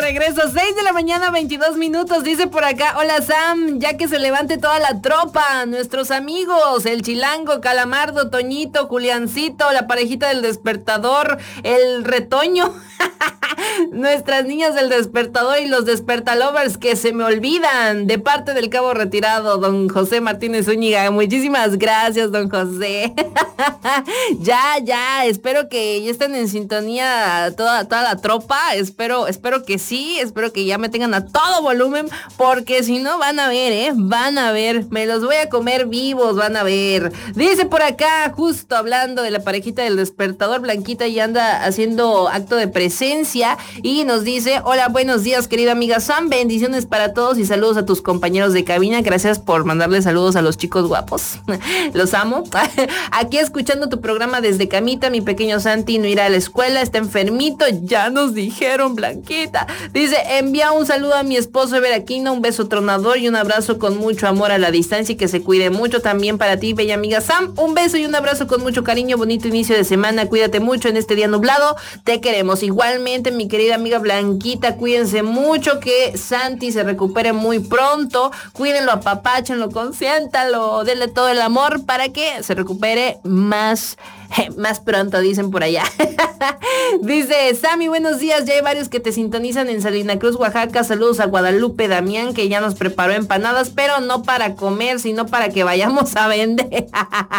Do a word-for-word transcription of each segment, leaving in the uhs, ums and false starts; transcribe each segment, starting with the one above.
regreso, seis de la mañana, veintidós minutos, dice por acá, hola Sam, ya que se levante toda la tropa, nuestros amigos, el Chilango, Calamardo, Toñito, Juliancito, la parejita del despertador, el retoño, nuestras niñas del despertador y los despertalovers que se me olvidan, de parte del cabo retirado, don José Martínez Zúñiga, muchísimas gracias, don José. Ya, ya, espero que ya estén en sintonía toda, toda la tropa, espero, espero que sí, espero que ya me tengan a todo volumen, porque si no van a ver, eh, van a ver, me los voy a comer vivos, van a ver. Dice por acá, justo hablando de la parejita del despertador, Blanquita ya anda haciendo acto de presencia y nos dice, hola, buenos días querida amiga Sam, bendiciones para todos y saludos a tus compañeros de cabina, gracias por mandarle saludos a los chicos guapos, los amo. Aquí escuchando tu programa desde camita, mi pequeño Santi no irá a la escuela, está enfermito, ya nos dijeron, Blanquita. Dice, envía un saludo a mi esposo Everaquino, un beso tronador y un abrazo con mucho amor a la distancia y que se cuide mucho también para ti, bella amiga Sam. Un beso y un abrazo con mucho cariño, bonito inicio de semana, cuídate mucho en este día nublado, te queremos. Igualmente, mi querida amiga Blanquita, cuídense mucho, que Santi se recupere muy pronto, cuídenlo, apapáchenlo, consiéntalo, denle todo el amor para que se recupere más, más pronto, dicen por allá. Dice, Sammy, buenos días, ya hay varios que te sintonizan en Salina Cruz, Oaxaca, saludos a Guadalupe Damián, que ya nos preparó empanadas, pero no para comer, sino para que vayamos a vender.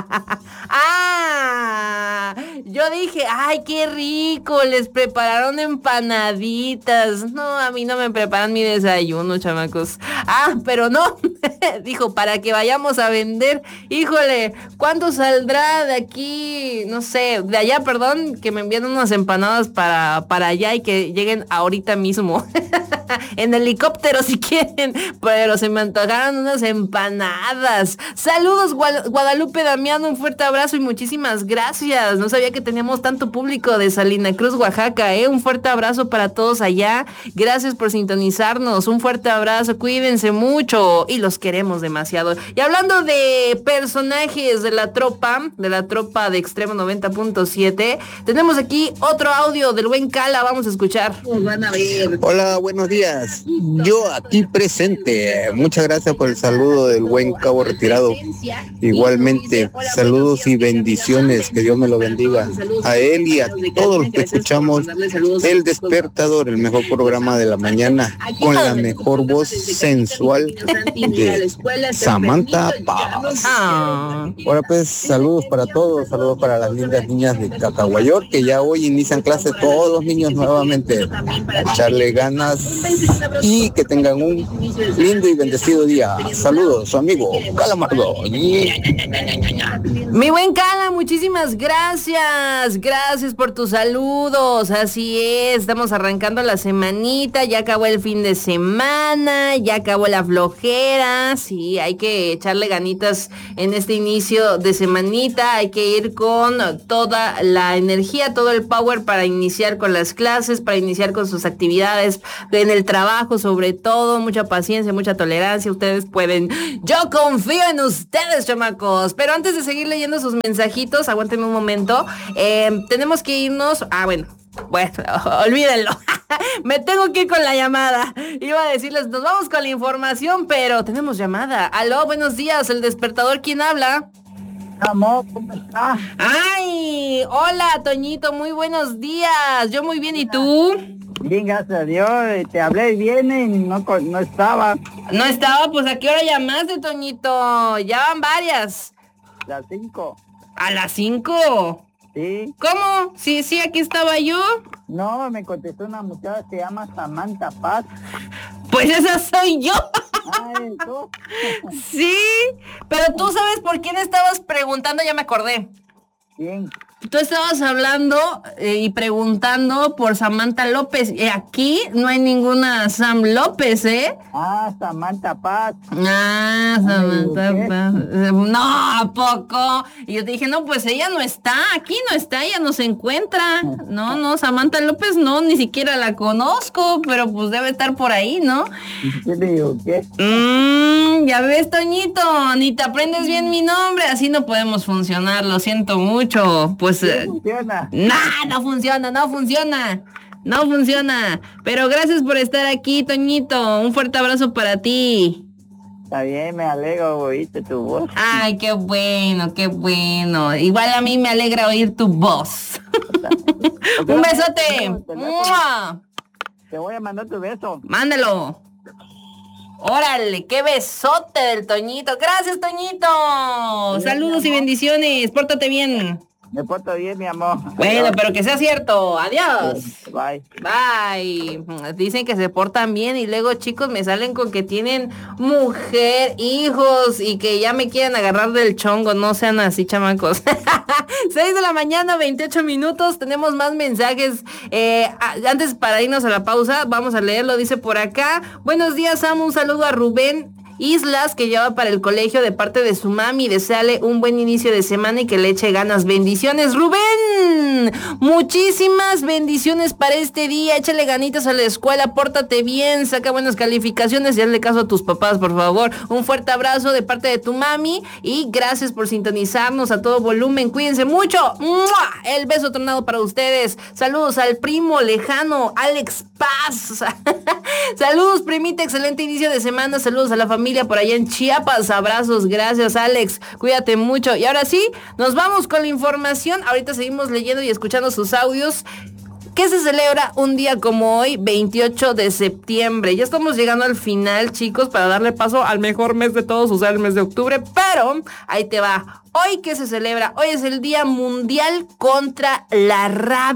Ah, yo dije, ay, qué rico, les prepararon empanaditas. No, a mí no me preparan mi desayuno, chamacos. Ah, pero no, dijo, para que vayamos a vender. Híjole, ¿cuánto saldrá de aquí? No sé, de allá, perdón, que me envíen unas empanadas para, para allá y que lleguen ahorita mismo. En helicóptero si quieren, pero se me antojaron unas empanadas. Saludos, Guadalupe Damián, un fuerte abrazo y muchísimas gracias. No sabía que teníamos tanto público de Salina Cruz, Oaxaca, ¿eh? Un fuerte abrazo para todos allá. Gracias por sintonizarnos. Un fuerte abrazo, cuídense mucho y los queremos demasiado. Y hablando de personajes de la tropa, de la tropa de Extremo noventa punto siete, tenemos aquí otro audio del buen Cala, vamos a escuchar. Van a ver. Hola, buenos días. Yo aquí presente. Muchas gracias por el saludo del buen cabo retirado. Igualmente, saludos y bendiciones. Que Dios me lo bendiga. A él y a todos los que escuchamos El Despertador, el mejor programa de la mañana, con la mejor voz sensual de Samantha Paz. Ahora pues, saludos para todos, saludos para las lindas niñas de Cacahuayor, que ya hoy inician clase todos los niños nuevamente. A echarle ganas y que tengan un lindo y bendecido día. Saludos, su amigo Calamardo. Mi buen Cala, muchísimas gracias. Gracias por tus saludos. Así es, estamos arrancando la semanita, ya acabó el fin de semana, ya acabó la flojera. Sí, hay que echarle ganitas en este inicio de semanita. Hay que ir con toda la energía, todo el power para iniciar con las clases, para iniciar con sus actividades en el trabajo, sobre todo, mucha paciencia, mucha tolerancia, ustedes pueden. Yo confío en ustedes, chamacos. Pero antes de seguir leyendo sus mensajitos, aguántenme un momento, eh, tenemos que irnos, ah, bueno, bueno, olvídenlo. Me tengo que ir con la llamada. Iba a decirles, nos vamos con la información, pero tenemos llamada. Aló, buenos días, El Despertador, ¿quién habla? Amor, ¿cómo estás? Ay, hola, Toñito, muy buenos días. Yo muy bien, ¿y tú? Bien, gracias a Dios, te hablé bien y no, no estaba. No estaba, pues ¿a qué hora llamaste, Toñito? Ya van varias. Las cinco. ¿A las cinco? Sí. ¿Cómo? Sí, sí, aquí estaba yo. No, me contestó una muchacha que se llama Samantha Paz. Pues esa soy yo. Ay, ¿tú? Sí, pero tú sabes por quién estabas preguntando, ya me acordé. ¿Quién? Tú estabas hablando eh, y preguntando por Samantha López. Y aquí no hay ninguna Sam López, ¿eh? Ah, Samantha Paz. Ah, Samantha Paz. No, ¿a poco? Y yo te dije, no, pues ella no está, aquí no está, ella no se encuentra. No, no, Samantha López no, ni siquiera la conozco, pero pues debe estar por ahí, ¿no? ¿Qué te digo? ¿Qué? Mmm, ya ves, Toñito, ni te aprendes bien mi nombre, así no podemos funcionar, lo siento mucho. Pues ¿Qué funciona? no, no funciona, no funciona. No funciona. Pero gracias por estar aquí, Toñito. Un fuerte abrazo para ti. Está bien, me alegro oírte tu voz. Ay, qué bueno, qué bueno. Igual a mí me alegra oír tu voz. Un besote. ¡Mua! Te voy a mandar tu beso. Mándalo. Órale, qué besote del Toñito. Gracias, Toñito. Bien, saludos y bendiciones. Pórtate bien. Me porto bien, mi amor. Bueno, adiós. Pero que sea cierto. Adiós. Bye. Bye. Dicen que se portan bien y luego, chicos, me salen con que tienen mujer, hijos y que ya me quieren agarrar del chongo. No sean así, chamacos. seis de la mañana, veintiocho minutos. Tenemos más mensajes. Eh, antes, para irnos a la pausa, vamos a leerlo. Dice por acá: buenos días, Sam. Un saludo a Rubén Islas, que lleva para el colegio de parte de su mami. Deseale un buen inicio de semana y que le eche ganas. Bendiciones, Rubén. Muchísimas bendiciones para este día. Échale ganitas a la escuela, pórtate bien, saca buenas calificaciones y hazle caso a tus papás, por favor. Un fuerte abrazo de parte de tu mami y gracias por sintonizarnos a todo volumen. Cuídense mucho. ¡Mua! El beso tronado para ustedes. Saludos al primo lejano, Alex Paz. Saludos, primita, excelente inicio de semana. Saludos a la familia por allá en Chiapas. Abrazos, gracias, Alex. Cuídate mucho. Y ahora sí, nos vamos con la información. Ahorita seguimos leyendo y escuchando sus audios. ¿Qué se celebra un día como hoy, veintiocho de septiembre? Ya estamos llegando al final, chicos, para darle paso al mejor mes de todos, o sea, el mes de octubre. Pero ahí te va. Hoy, ¿qué se celebra? Hoy es el Día Mundial contra la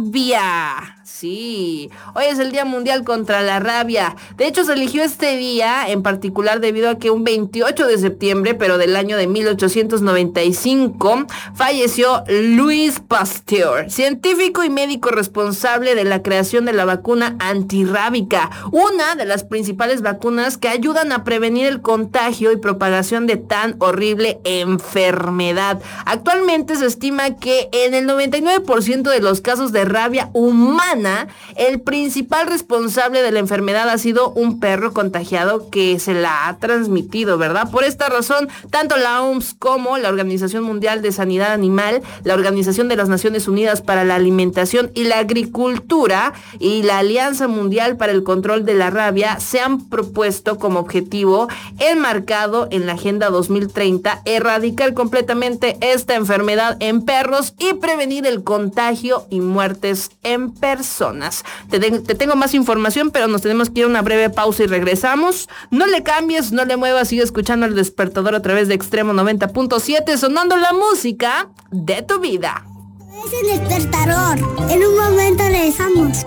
Rabia. Sí, hoy es el Día Mundial contra la Rabia. De hecho, se eligió este día en particular debido a que un veintiocho de septiembre, pero del año de mil ochocientos noventa y cinco, falleció Louis Pasteur, científico y médico responsable de la creación de la vacuna antirrábica, una de las principales vacunas que ayudan a prevenir el contagio y propagación de tan horrible enfermedad. Actualmente se estima que en el noventa y nueve por ciento de los casos de rabia humana, el principal responsable de la enfermedad ha sido un perro contagiado que se la ha transmitido, ¿verdad? Por esta razón, tanto la O M S como la Organización Mundial de Sanidad Animal, la Organización de las Naciones Unidas para la Alimentación y la Agricultura y la Alianza Mundial para el Control de la Rabia se han propuesto como objetivo enmarcado en la Agenda dos mil treinta erradicar completamente esta enfermedad en perros y prevenir el contagio y muertes en personas. Te, de, te tengo más información, pero nos tenemos que ir a una breve pausa y regresamos. No le cambies, no le muevas, sigue escuchando El Despertador a través de Extremo noventa punto siete, sonando la música de tu vida. Es El Despertador. En un momento regresamos.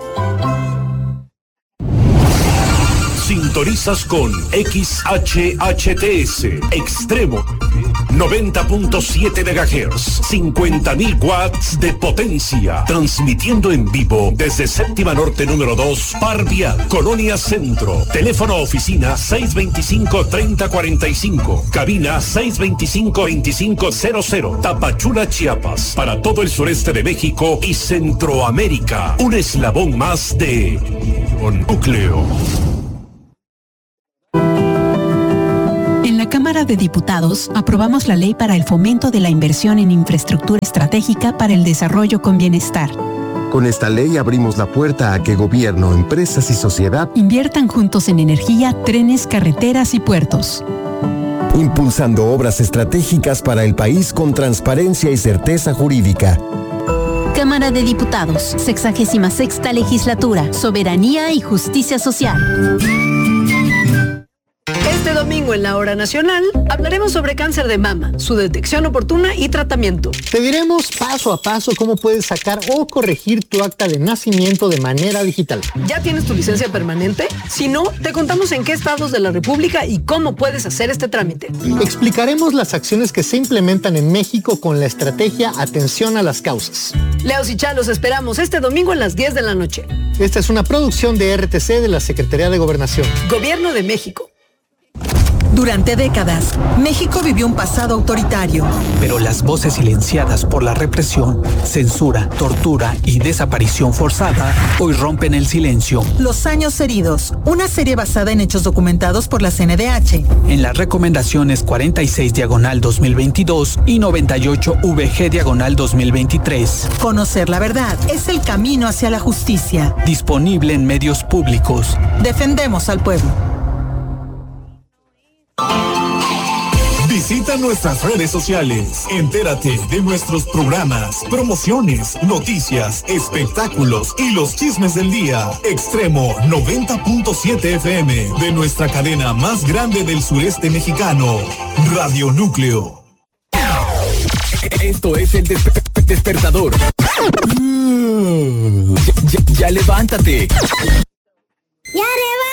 Sintonizas con X H H T S Extremo noventa punto siete megahertz, cincuenta mil watts de potencia, transmitiendo en vivo desde Séptima Norte número dos, Parvia, Colonia Centro. Teléfono oficina seis veinticinco, treinta cuarenta y cinco, cabina seis veinticinco, veinticinco cero cero, Tapachula, Chiapas, para todo el sureste de México y Centroamérica. Un eslabón más de un núcleo. En la Cámara de Diputados aprobamos la Ley para el Fomento de la Inversión en Infraestructura Estratégica para el Desarrollo con Bienestar. Con esta ley abrimos la puerta a que gobierno, empresas y sociedad inviertan juntos en energía, trenes, carreteras y puertos, impulsando obras estratégicas para el país con transparencia y certeza jurídica. Cámara de Diputados, sexagésima sexta legislatura, soberanía y justicia social. Este domingo en la Hora Nacional hablaremos sobre cáncer de mama, su detección oportuna y tratamiento. Te diremos paso a paso cómo puedes sacar o corregir tu acta de nacimiento de manera digital. ¿Ya tienes tu licencia permanente? Si no, te contamos en qué estados de la República y cómo puedes hacer este trámite. Explicaremos las acciones que se implementan en México con la estrategia Atención a las Causas. Leos y Chalos esperamos este domingo a las diez de la noche. Esta es una producción de R T C de la Secretaría de Gobernación. Gobierno de México. Durante décadas, México vivió un pasado autoritario. Pero las voces silenciadas por la represión, censura, tortura y desaparición forzada hoy rompen el silencio. Los años heridos, una serie basada en hechos documentados por la C N D H. En las recomendaciones cuarenta y seis diagonal dos mil veintidós y noventa y ocho V G diagonal dos mil veintitrés. Conocer la verdad es el camino hacia la justicia. Disponible en medios públicos. Defendemos al pueblo. Visita nuestras redes sociales. Entérate de nuestros programas, promociones, noticias, espectáculos y los chismes del día. Extremo noventa punto siete F M de nuestra cadena más grande del sureste mexicano, Radio Núcleo. Esto es el desper- despertador. Ya, ya, ya levántate. ¡Ya levántate!